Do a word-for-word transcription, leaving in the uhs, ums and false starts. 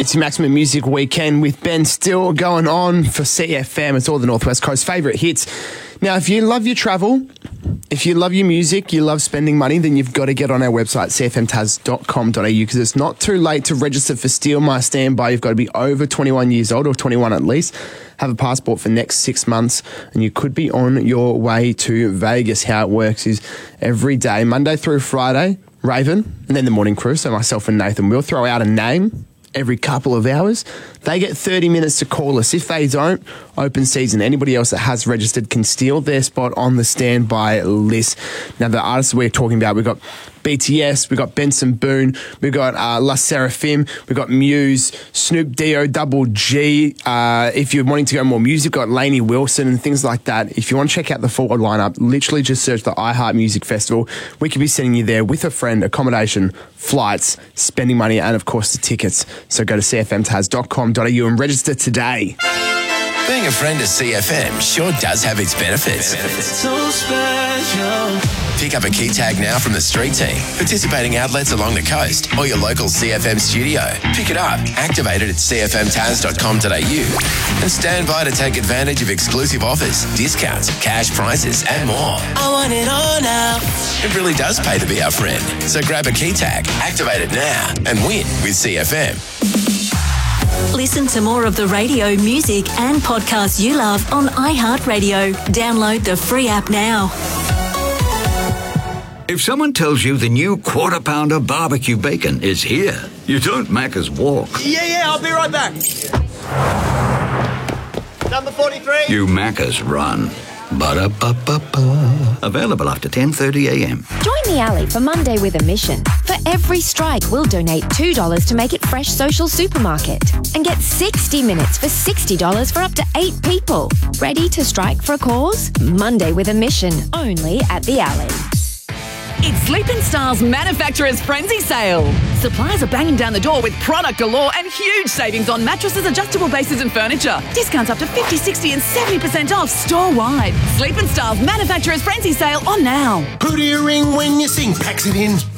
It's your Maximum Music Weekend with Ben still going on for C F M. It's all the Northwest Coast favourite hits. Now, if you love your travel, if you love your music, you love spending money, then you've got to get on our website, c f m taz dot com dot a u, because it's not too late to register for Steal My Standby. You've got to be over twenty-one years old, or twenty-one at least, have a passport for next six months, and you could be on your way to Vegas. How it works is every day, Monday through Friday, Raven, and then the morning crew, so myself and Nathan, will throw out a name every couple of hours. They get thirty minutes to call us. If they don't, open season. Anybody else that has registered can steal their spot on the standby list. Now, the artists we're talking about, we've got B T S, we've got Benson Boone, we've got uh, La Seraphim, we've got Muse, Snoop D-O Double G. Uh, if you're wanting to go more music, we've got Lainey Wilson and things like that. If you want to check out the full lineup, literally just search the iHeart Music Festival. We could be sending you there with a friend, accommodation, flights, spending money, and of course the tickets. So go to c f m taz dot com dot a u and register today. Being a friend of C F M sure does have its benefits. So special. Pick up a key tag now from the street team, participating outlets along the coast, or your local C F M studio. Pick it up, activate it at c f m taz dot com dot a u, and stand by to take advantage of exclusive offers, discounts, cash prizes, and more. I want it all now. It really does pay to be our friend. So grab a key tag, activate it now, and win with C F M. Listen to more of the radio, music and podcasts you love on iHeartRadio. Download the free app now. If someone tells you the new Quarter Pounder barbecue bacon is here, you don't Macca's walk. Yeah, yeah, I'll be right back. Number forty-three. You Macca's run. Ba-da-ba-ba-ba. Available after ten thirty a m. Join the Alley for Monday with a mission. For every strike, we'll donate two dollars to Make It Fresh Social Supermarket. And get sixty minutes for sixty dollars for up to eight people. Ready to strike for a cause? Monday with a mission, only at the Alley. It's Sleep and Style's Manufacturer's Frenzy Sale. Suppliers are banging down the door with product galore and huge savings on mattresses, adjustable bases and furniture. Discounts up to fifty, sixty and seventy percent off store-wide. Sleep and Style's Manufacturer's Frenzy Sale on now. Who do you ring when you sing? Packs it in.